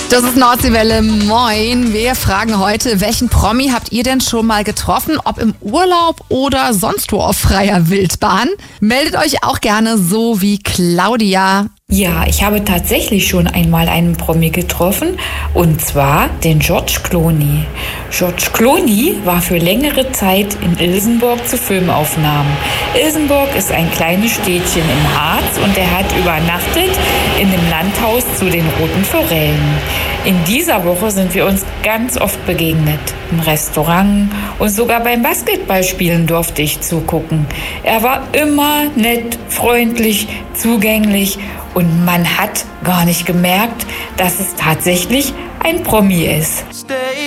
Das ist Nordseewelle. Moin. Wir fragen heute, welchen Promi habt ihr denn schon mal getroffen? Ob im Urlaub oder sonst wo auf freier Wildbahn? Meldet euch auch gerne so wie Claudia. Ja, ich habe tatsächlich schon einmal einen Promi getroffen, und zwar den George Clooney. George Clooney war für längere Zeit in Ilsenburg zu Filmaufnahmen. Ilsenburg ist ein kleines Städtchen im Harz und er hat übernachtet in dem Landhaus zu den Roten Forellen. In dieser Woche sind wir uns ganz oft begegnet. Im Restaurant und sogar beim Basketballspielen durfte ich zugucken. Er war immer nett, freundlich, zugänglich und man hat gar nicht gemerkt, dass es tatsächlich ein Promi ist.